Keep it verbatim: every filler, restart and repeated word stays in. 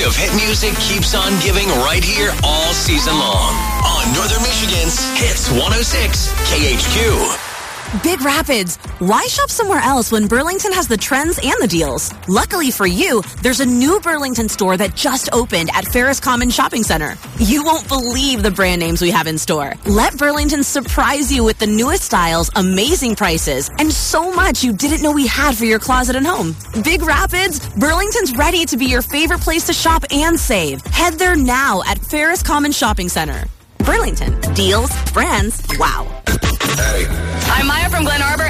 of hit music keeps on giving right here all season long on Northern Michigan's Hits one oh six K H Q. Big Rapids, why shop somewhere else when Burlington has the trends and the deals? Luckily for you, there's a new Burlington store that just opened at Ferris Common Shopping Center. You won't believe the brand names we have in store. Let Burlington surprise you with the newest styles, amazing prices, and so much you didn't know we had for your closet and home. Big Rapids, Burlington's ready to be your favorite place to shop and save. Head there now at Ferris Common Shopping Center. Burlington. Deals, brands, wow. Hey. I'm Maya from Glen Arbor,